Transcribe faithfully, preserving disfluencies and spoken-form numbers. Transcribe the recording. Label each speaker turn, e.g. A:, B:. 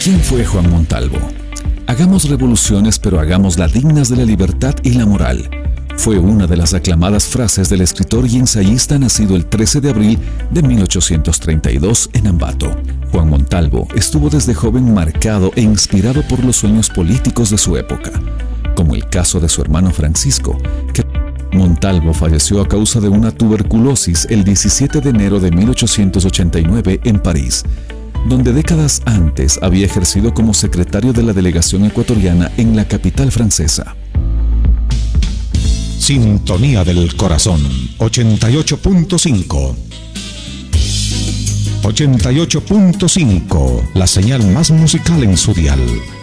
A: ¿Quién fue Juan Montalvo? Hagamos revoluciones, pero hagámoslas dignas de la libertad y la moral. Fue una de las aclamadas frases del escritor y ensayista nacido el trece de abril de mil ochocientos treinta y dos en Ambato. Juan Montalvo estuvo desde joven marcado e inspirado por los sueños políticos de su época, como el caso de su hermano Francisco, que Montalvo falleció a causa de una tuberculosis el diecisiete de enero de mil ochocientos ochenta y nueve en París, donde décadas antes había ejercido como secretario de la delegación ecuatoriana en la capital francesa.
B: Sintonía del Corazón, ochenta y ocho punto cinco. ochenta y ocho punto cinco, la señal más musical en su dial.